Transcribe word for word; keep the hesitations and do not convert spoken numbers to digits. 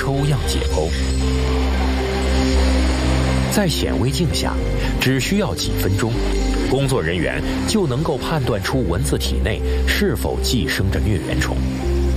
抽样解剖。在显微镜下，只需要几分钟，工作人员就能够判断出蚊子体内是否寄生着疟原虫。